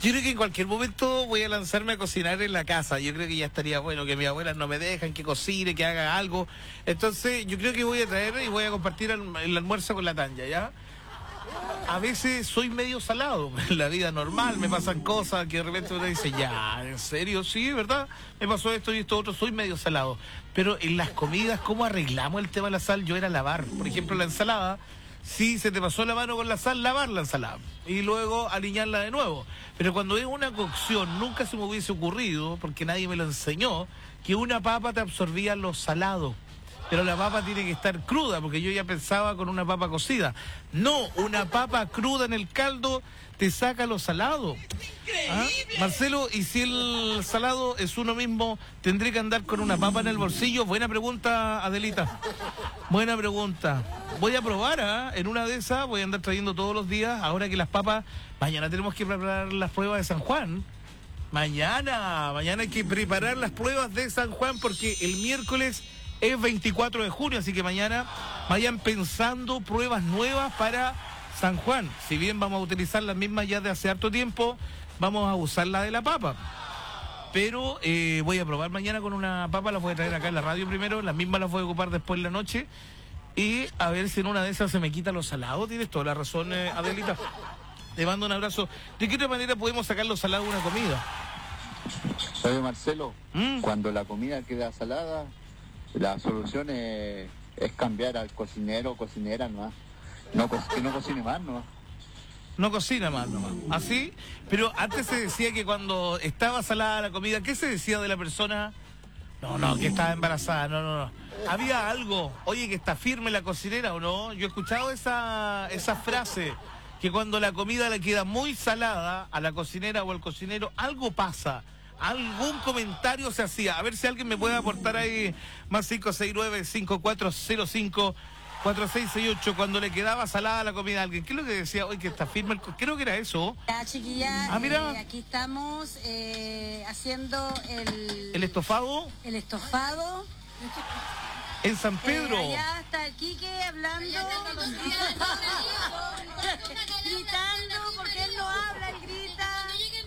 Yo creo que en cualquier momento voy a lanzarme a cocinar en la casa. Yo creo que ya estaría bueno que mis abuelas no me dejan, que cocine, que haga algo. Entonces yo creo que voy a traer y voy a compartir el almuerzo con la Tanya, ¿ya? A veces soy medio salado, en la vida normal me pasan cosas que de repente uno dice, ya, ¿en serio? Sí, ¿verdad? Me pasó esto y esto otro, soy medio salado. Pero en las comidas, ¿cómo arreglamos el tema de la sal? Yo era lavar, por ejemplo, la ensalada. Si se te pasó la mano con la sal, lavar la ensalada y luego aliñarla de nuevo. Pero cuando es una cocción, nunca se me hubiese ocurrido, porque nadie me lo enseñó, que una papa te absorbía los salados. Pero la papa tiene que estar cruda, porque yo ya pensaba con una papa cocida. No, una papa cruda en el caldo te saca los salados. ¿Ah? Marcelo, ¿y si el salado es uno mismo, tendré que andar con una papa en el bolsillo? Buena pregunta, Adelita. Buena pregunta. Voy a probar, ¿ah? En una de esas voy a andar trayendo todos los días, ahora que las papas, mañana tenemos que preparar las pruebas de San Juan. Mañana hay que preparar las pruebas de San Juan, porque el miércoles es 24 de junio, así que mañana vayan pensando pruebas nuevas para San Juan. Si bien vamos a utilizar las mismas ya de hace harto tiempo, vamos a usar la de la papa. Pero voy a probar mañana con una papa, las voy a traer acá en la radio primero, las mismas las voy a ocupar después en la noche. Y a ver si en una de esas se me quita los salados. Tienes toda la razón, Adelita. Te mando un abrazo. ¿De qué otra manera podemos sacar los salados de una comida? ¿Sabes, Marcelo? Cuando la comida queda salada, la solución es cambiar al cocinero o cocinera nomás. Que no cocine más nomás. No cocina más nomás. ¿Así? Pero antes se decía que cuando estaba salada la comida, ¿qué se decía de la persona? No, que estaba embarazada, no. Había algo, oye, que está firme la cocinera o no. Yo he escuchado esa frase, que cuando la comida le queda muy salada a la cocinera o al cocinero, algo pasa. Algún comentario se hacía. A ver si alguien me puede aportar ahí, más 569-5405-4668, cuando le quedaba salada la comida a alguien. ¿Qué es lo que decía? Oye, que está firme creo que era eso. Ya, chiquilla, mira. Aquí estamos haciendo ¿El estofado? El estofado. En San Pedro. Allá está el Quique hablando. Gritando, porque él no habla, él grita.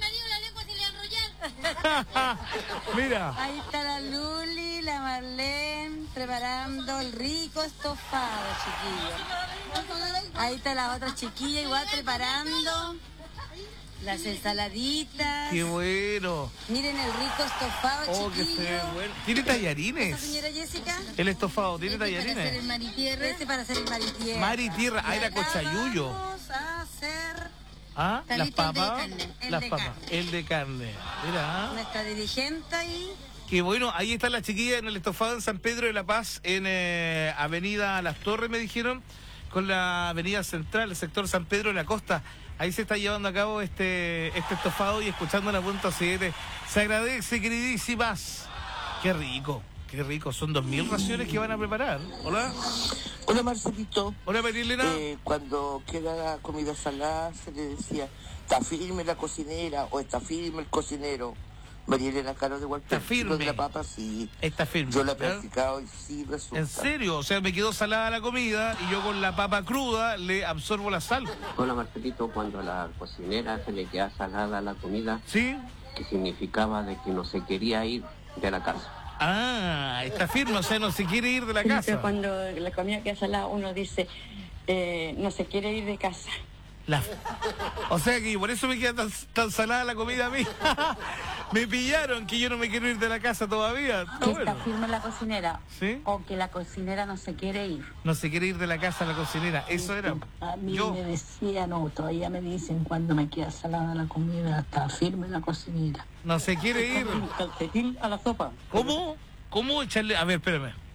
Mira. Ahí está la Luli, la Marlene, preparando el rico estofado, chiquillo. Ahí está la otra chiquilla igual preparando las ensaladitas. ¡Qué bueno! Miren el rico estofado, chiquillo. Que se ve bueno. ¿Tiene tallarines? ¿Esta señora Jessica? El estofado, ¿tiene tallarines? Para hacer el maritierra. Para hacer el maritierra. Maritierra, ahí la cochayuyo. Vamos a hacer... las papas, el de carne. Mira. Nuestra dirigente ahí. Qué bueno, ahí está la chiquilla en el estofado en San Pedro de la Paz, en Avenida Las Torres, me dijeron, con la Avenida Central, el sector San Pedro de la Costa. Ahí se está llevando a cabo este estofado y escuchando la punta 7. Se agradece, queridísimas. Qué rico. Son 2.000 raciones que van a preparar. Hola. Hola, Marcelito. Hola, Marilena. Cuando queda la comida salada se le decía, está firme la cocinera o está firme el cocinero. María Elena Caro de Walter. Está firme. De la papa, sí. Está firme. Yo la he practicado y sí resulta. ¿En serio? O sea, me quedó salada la comida y yo con la papa cruda le absorbo la sal. Hola, Marcelito, cuando a la cocinera se le queda salada la comida, ¿sí? Que significaba de que no se quería ir de la casa. Ah, está firme, o sea, no se quiere ir de la casa. Pero cuando la comida queda salada, uno dice, no se quiere ir de casa. O sea que por eso me queda tan salada la comida a mí. Me pillaron que yo no me quiero ir de la casa todavía. Que está firme la cocinera. ¿Sí? O que la cocinera no se quiere ir. No se quiere ir de la casa la cocinera. Eso era. A mí me decía, no, todavía me dicen cuando me queda salada la comida, está firme la cocinera. No se quiere ir. Un calcetín a la sopa. ¿Cómo echarle? A ver, espérame.